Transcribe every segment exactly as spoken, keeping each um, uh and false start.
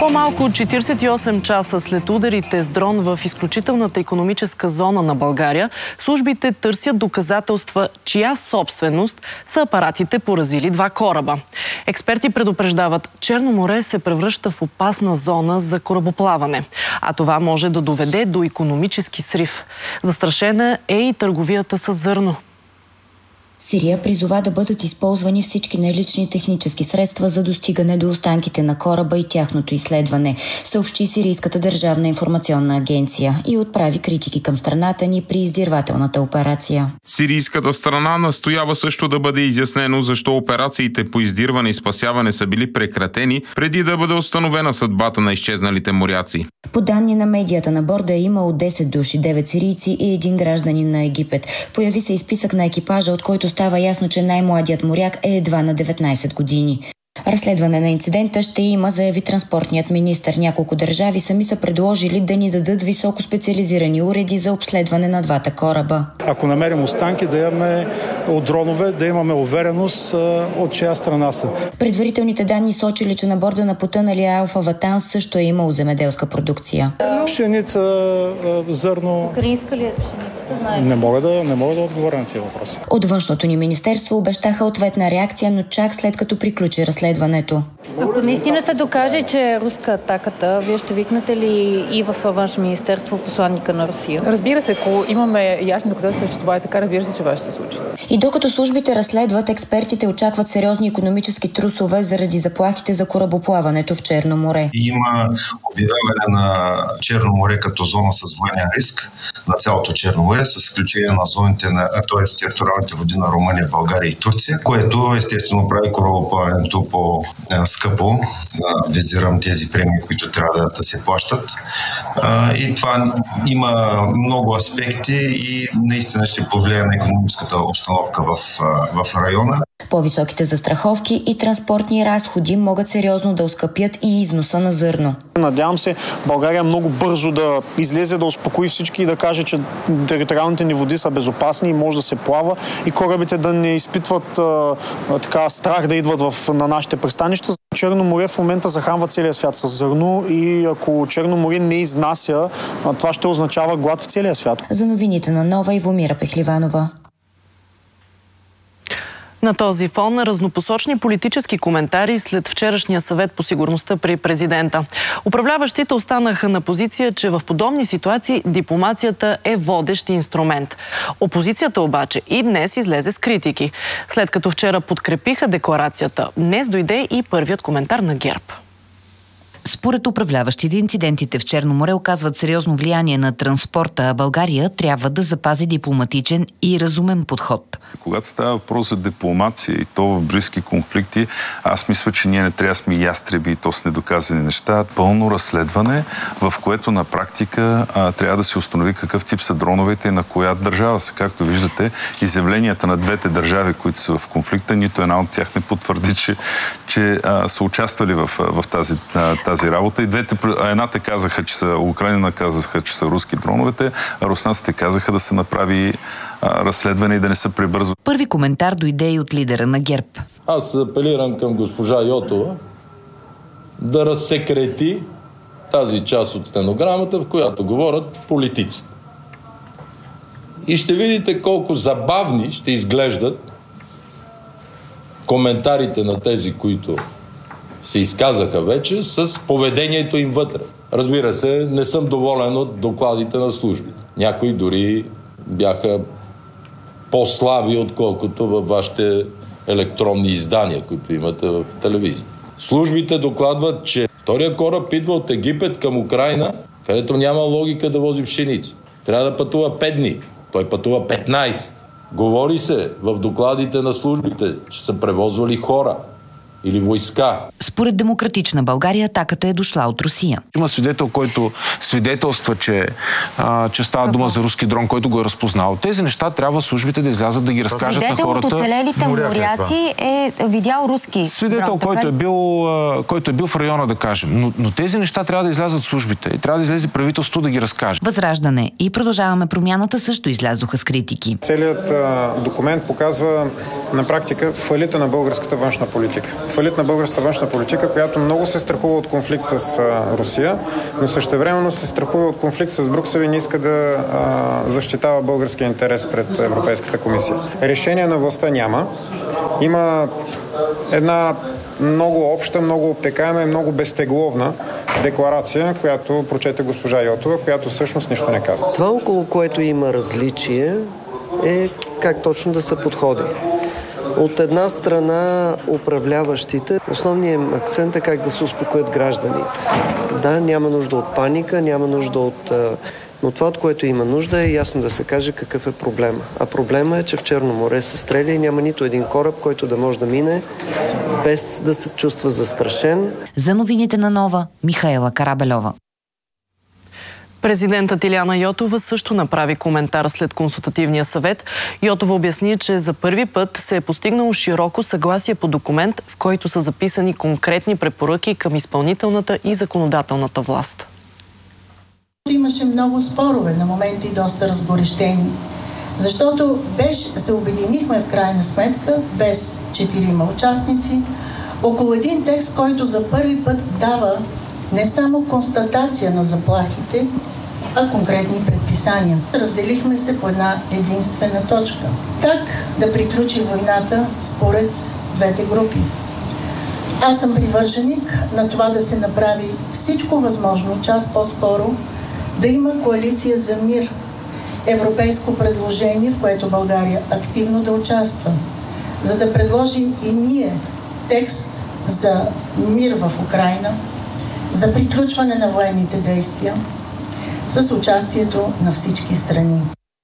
По-малко от четиридесет и осем часа след ударите с дрон в изключителната икономическа зона на България, службите търсят доказателства, чия собственост са апаратите, поразили два кораба. Експерти предупреждават, Черно море се превръща в опасна зона за корабоплаване, а това може да доведе до икономически срив. Застрашена е и търговията с зърно. Сирия призова да бъдат използвани всички налични технически средства за достигане до останките на кораба и тяхното изследване, съобщи Сирийската държавна информационна агенция и отправи критики към страната ни при издирвателната операция. Сирийската страна настоява също да бъде изяснено защо операциите по издирване и спасяване са били прекратени преди да бъде установена съдбата на изчезналите моряци. По данни на медията на борда е имало десет души, девет сирийци и един гражданин на Египет. Появи се и списък на екипажа, от който става ясно, че най-младият моряк е едва на деветнайсет години. Разследване на инцидента ще има, заяви транспортният министър. Няколко държави сами са предложили да ни дадат високо специализирани уреди за обследване на двата кораба. Ако намерим останки, да имаме от дронове, да имаме увереност от чия страна са. Предварителните данни сочили, че на борда на потъналия Алфа Ватан също е имало земеделска продукция. Пшеница, зърно. Украинска ли е пшеницата? Знаете? Не мога да, не мога да отговоря на тези въпроси. От външното ни министерство обещаха ответна реакция, но чак след като приключи разследването. Ако наистина се докаже, че е руска атаката, вие ще викнете ли и във външно министерство посланника на Русия? Разбира се, ако имаме ясни доказателства, че това е така, разбира се, че това ще се случи. И докато службите разследват, експертите очакват сериозни икономически трусове заради заплахите за корабоплаването в Черно море. Има обявяване на Черно море като зона с военен риск на цялото Черно море, с изключение на зоните на териториалните води на Румъния, България и Турция, което естествено прави корабоплаването по-скъпо. Визирам тези премии, които трябва да, да се плащат. И това има много аспекти и наистина ще повлияе на икономическата обстановка в, в района. По-високите застраховки и транспортни разходи могат сериозно да оскъпят и износа на зърно. Надявам се България много бързо да излезе, да успокои всички и да каже, че териториалните ни води са безопасни и може да се плава и корабите да не изпитват а, така страх да идват в, на нашите пристанища. Черно море в момента захранва целия свят с зърно и ако Черно море не изнася, това ще означава глад в целия свят. За новините на Нова, Ивомира Пехливанова. На този фон разнопосочни политически коментари след вчерашния съвет по сигурността при президента. Управляващите останаха на позиция, че в подобни ситуации дипломацията е водещ инструмент. Опозицията обаче и днес излезе с критики. След като вчера подкрепиха декларацията, днес дойде и първият коментар на ГЕРБ. Според управляващите, инцидентите в Черно море оказват сериозно влияние на транспорта, а България трябва да запази дипломатичен и разумен подход. Когато става въпрос за дипломация и то в близки конфликти, аз мисля, че ние не трябва да сме ястреби и то с недоказани неща. Пълно разследване, в което на практика а, трябва да се установи какъв тип са дроновете и на коя държава са. Както виждате, изявленията на двете държави, които са в конфликта, нито една от тях не потвърди, че, че а, са участвали в, в тази, а, тази работа. И двете, едната казаха, че са, Украина казаха, че са руски дроновете, а руснаците казаха да се направи а, разследване и да не се прибързва. Първи коментар дойде и от лидера на ГЕРБ. Аз апелирам към госпожа Йотова да разсекрети тази част от стенограмата, в която говорят политиците. И ще видите колко забавни ще изглеждат коментарите на тези, които се изказаха вече, с поведението им вътре. Разбира се, не съм доволен от докладите на службите. Някои дори бяха по-слаби, отколкото във вашите електронни издания, които имате в телевизия. Службите докладват, че втория кораб идва от Египет към Украина, където няма логика да вози пшеница. Трябва да пътува пет дни. Той пътува петнайсет. Говори се в докладите на службите, че са превозвали хора или войска. Според Демократична България атаката е дошла от Русия. Има свидетел, който свидетелства, че, а, че става дума за руски дрон, който го е разпознал. Тези неща трябва службите да излязат да ги разкажат на хората. Свидетел от оцелелите моряци е видял руски Свидетел, дрон, който, е бил, а, който е бил в района, да кажем. Но, но тези неща трябва да излязат службите и трябва да излезе правителство да ги разкаже. Възраждане и Продължаваме промяната също излязоха с критики. Целият а, документ показва на практика фалита на българската външна политика. Фалит на българската външна политика, която много се страхува от конфликт с а, Русия, но същевременно се страхува от конфликт с Брюксел и не иска да а, защитава българския интерес пред Европейската комисия. Решение на властта няма. Има една много обща, много обтекаема и много безтегловна декларация, която прочете госпожа Йотова, която всъщност нищо не казва. Това, около което има различие, е как точно да се подходи. От една страна управляващите, основният акцент е как да се успокоят гражданите. Да, няма нужда от паника, няма нужда от... Но това, от което има нужда, е ясно да се каже какъв е проблема. А проблема е, че в Черно море се стреля и няма нито един кораб, който да може да мине без да се чувства застрашен. За новините на Нова, Михаела Карабельова. Президентът Илияна Йотова също направи коментар след консултативния съвет. Йотова обясни, че за първи път се е постигнало широко съгласие по документ, в който са записани конкретни препоръки към изпълнителната и законодателната власт. Имаше много спорове, на моменти доста разгорещени, защото беше, се обединихме в крайна сметка, без четирима участници, около един текст, който за първи път дава не само констатация на заплахите, а конкретни предписания. Разделихме се по една единствена точка. Как да приключи войната според двете групи? Аз съм привърженик на това да се направи всичко възможно, час по-скоро, да има коалиция за мир, европейско предложение, в което България активно да участва, за да предложим и ние текст за мир в Украйна, за приключване на военните действия с участието на всички страни.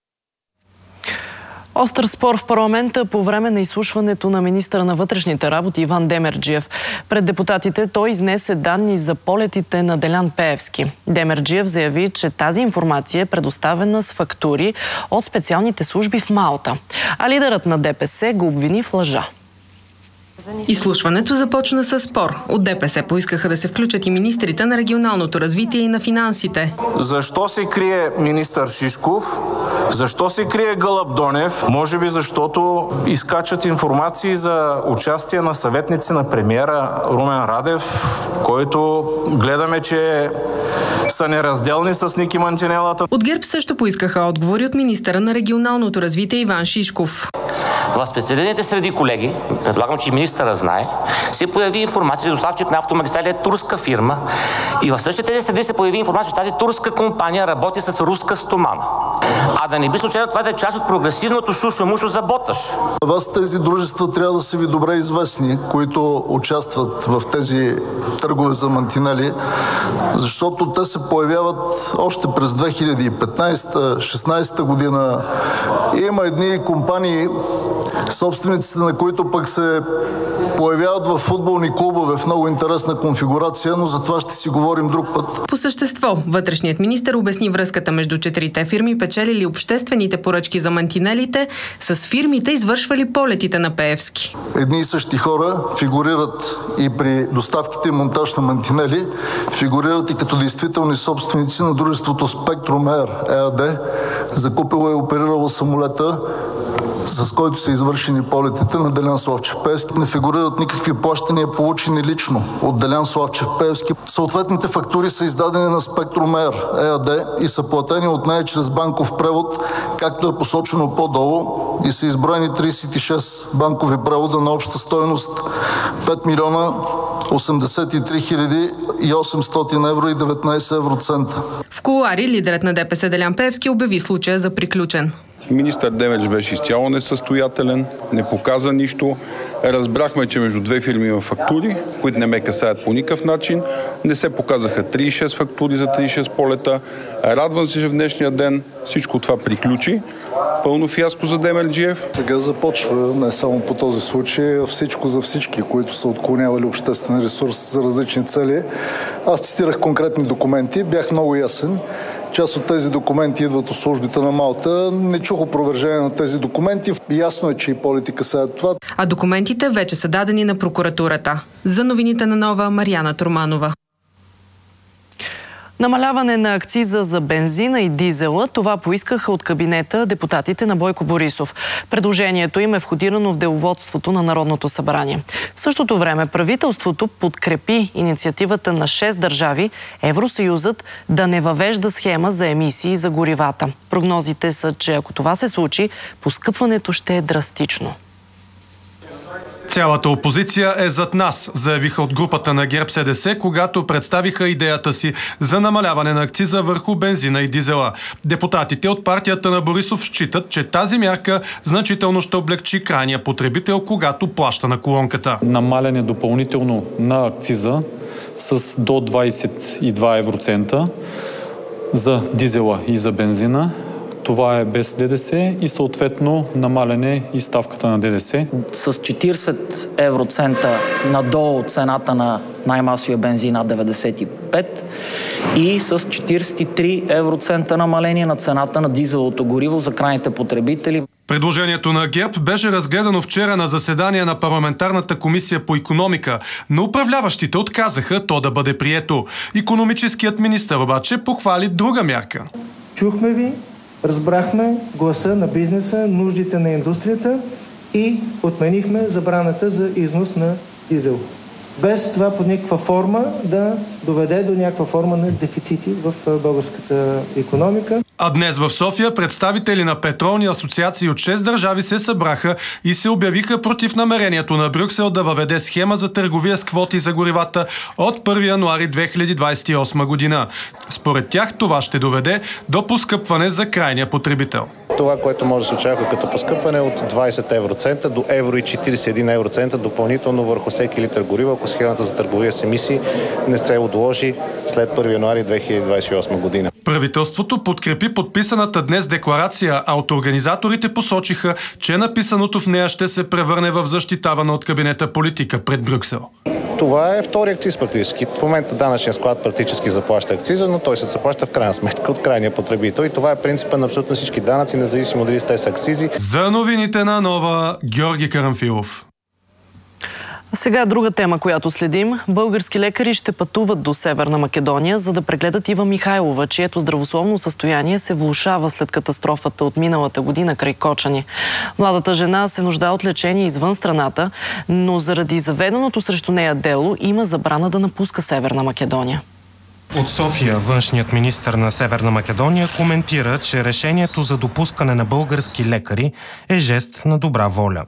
Остър спор в парламента по време на изслушването на министъра на вътрешните работи Иван Демерджиев. Пред депутатите той изнесе данни за полетите на Делян Пеевски. Демерджиев заяви, че тази информация е предоставена с фактури от специалните служби в Малта. А лидерът на ДПС го обвини в лъжа. Изслушването започна с спор. От ДПС поискаха да се включат и министрите на регионалното развитие и на финансите. Защо се крие министър Шишков? Защо се крие Гълъб Донев? Може би защото изкачат информации за участие на съветници на премиера Румен Радев, който гледаме, че са неразделни с Ники Мантинелата. От ГЕРБ също поискаха отговори от министъра на регионалното развитие Иван Шишков. В специализираните среди, колеги, предполагам, че министъра знае, се появи информация, че доставчик на автомагистрали е турска фирма и в същите тези среди се появи информация, че тази турска компания работи с руска стомана. А да не би случайно това да е част от прогресивното шушо-мушо за Боташ. Вас тези дружества трябва да са ви добре известни, които участват в тези търгове за мантинели, защото те се появяват още през две хиляди и петнадесета шестнадесета година. Има едни компании, собствениците на които пък се появяват в футболни клубове в много интересна конфигурация, но за това ще си говорим друг път. По същество, вътрешният министър обясни връзката между четирите фирми, печелили обществените поръчки за мантинелите, с фирмите, извършвали полетите на Пеевски. Едни и същи хора фигурират и при доставките и монтаж на мантинели, фигурират и като действителни собственици на дружеството Spectrum Air ЕАД, закупило и оперирало самолета, с който са извършени полетите на Делян Славчев Пеевски. Не фигурират никакви плащания, получени лично от Делян Славчев Пеевски. Съответните фактури са издадени на Spectrum Air ЕАД и са платени от нея чрез банков превод, както е посочено по-долу, и са изброени тридесет и шест банкови превода на обща стойност пет милиона осемдесет и три хиляди и осемстотин евро и деветнадесет евроцента. В кулуари лидерът на ДПС Делян Пеевски обяви случая за приключен. Министър Демерч беше изцяло несъстоятелен, не показа нищо. Разбрахме, че между две фирми има фактури, които не ме касаят по никакъв начин. Не се показаха тридесет и шест фактури за тридесет и шест полета. Радвам се, че в днешния ден всичко това приключи. Пълно фиаско за Демерджиев. Сега започва не само по този случай, а всичко за всички, които са отклонявали обществен ресурс за различни цели. Аз цитирах конкретни документи, бях много ясен. Част от тези документи идват от службите на Малта. Не чух опровержение на тези документи. Ясно е, че и политика са това. А документите вече са дадени на прокуратурата. За новините на Нова, Мариана Турманова. Намаляване на акциза за бензина и дизела, това поискаха от кабинета депутатите на Бойко Борисов. Предложението им е входирано в деловодството на Народното събрание. В същото време правителството подкрепи инициативата на шест държави Евросъюзът да не въвежда схема за емисии за горивата. Прогнозите са, че ако това се случи, поскъпването ще е драстично. Цялата опозиция е зад нас, заявиха от групата на ГЕРБ-СДС, когато представиха идеята си за намаляване на акциза върху бензина и дизела. Депутатите от партията на Борисов считат, че тази мярка значително ще облегчи крайния потребител, когато плаща на колонката. Намаляне допълнително на акциза с до двадесет и два евроцента за дизела и за бензина. Това е без ДДС и съответно намаляне и ставката на ДДС. С четиридесет евроцента надолу цената на най-масовия бензин над деветдесет и пет и с четиридесет и три евроцента намаление на цената на дизеловото гориво за крайните потребители. Предложението на ГЕРБ беше разгледано вчера на заседание на парламентарната комисия по икономика, но управляващите отказаха то да бъде прието. Икономическият министър обаче похвали друга мярка. Чухме ви, разбрахме гласа на бизнеса, нуждите на индустрията и отменихме забраната за износ на дизел. Без това под никаква форма да доведе до някаква форма на дефицити в българската икономика. А днес в София представители на петролни асоциации от шест държави се събраха и се обявиха против намерението на Брюксел да въведе схема за търговия с квоти за горивата от първи януари две хиляди двадесет и осма година. Според тях това ще доведе до поскъпване за крайния потребител. Това, което може да се очаква като поскъпване от двадесет евроцента до евро и четиридесет и един евроцента допълнително върху всеки литър гориво, ако схемата за търговия с емисии не се отложи след първи януари две хиляди двадесет и осма година. Правителството подкрепи подписаната днес декларация, а от организаторите посочиха, че написаното в нея ще се превърне в защитавана от кабинета политика пред Брюксел. Това е втори акциз практически. В момента данъчния склад практически заплаща акциза, но той се заплаща в крайна сметка от крайния потребител. И това е принципът на абсолютно всички данъци, независимо дали те са акцизи. За новините на Нова, Георги Карамфилов. Сега друга тема, която следим. Български лекари ще пътуват до Северна Македония, за да прегледат Ива Михайлова, чието здравословно състояние се влошава след катастрофата от миналата година край Кочани. Младата жена се нуждае от лечение извън страната, но заради заведеното срещу нея дело има забрана да напуска Северна Македония. От София външният министър на Северна Македония коментира, че решението за допускане на български лекари е жест на добра воля.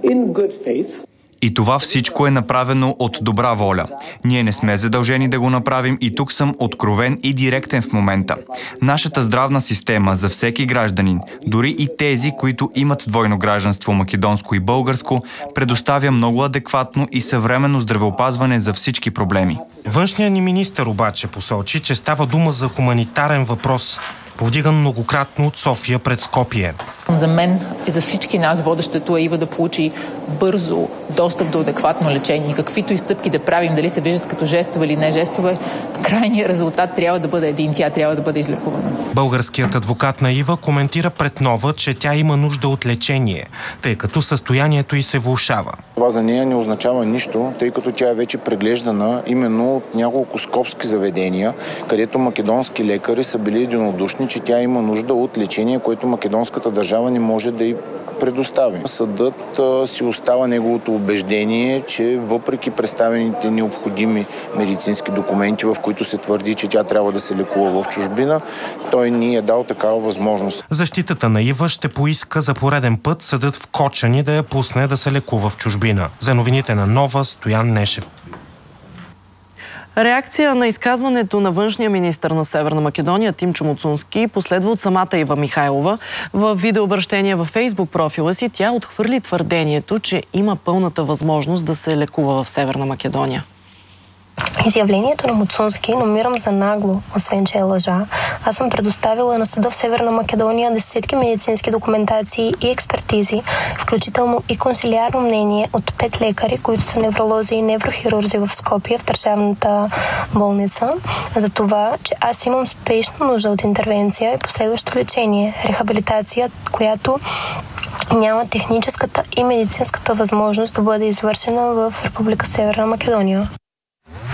И това всичко е направено от добра воля. Ние не сме задължени да го направим и тук съм откровен и директен в момента. Нашата здравна система за всеки гражданин, дори и тези, които имат двойно гражданство, македонско и българско, предоставя много адекватно и съвременно здравеопазване за всички проблеми. Външният ни министър обаче посочи, че става дума за хуманитарен въпрос, повдиган многократно от София пред Скопие. За мен и за всички нас водещето е Ива да получи бързо достъп до адекватно лечение. Каквито и стъпки да правим, дали се виждат като жестове или не жестове, крайният резултат трябва да бъде един, тя трябва да бъде излекувана. Българският адвокат на Ива коментира пред Нова, че тя има нужда от лечение, тъй като състоянието й се влошава. Това за нея не означава нищо, тъй като тя е вече преглеждана именно от няколко скопски заведения, където македонски лекари са били единодушни, че тя има нужда от лечение, което македонската държава не може да й предостави. Съдът а, си остава неговото убеждение, че въпреки представените необходими медицински документи, в които се твърди, че тя трябва да се лекува в чужбина, той ни е дал такава възможност. Защитата на Ива ще поиска за пореден път съдът в Кочани да я пусне да се лекува в чужбина. За новините на Нова, Стоян Нешев. Реакция на изказването на външния министър на Северна Македония Тимчо Муцунски последва от самата Ива Михайлова. В видеообращение във Фейсбук профила си тя отхвърли твърдението, че има пълната възможност да се лекува в Северна Македония. Изявлението на Муцунски намирам за нагло, освен че е лъжа. Аз съм предоставила на съда в Северна Македония десетки медицински документации и експертизи, включително и консилиарно мнение от пет лекари, които са невролози и неврохирурзи в Скопие, в държавната болница, за това, че аз имам спешна нужда от интервенция и последващо лечение, рехабилитация, която няма техническата и медицинската възможност да бъде извършена в Република Северна Македония.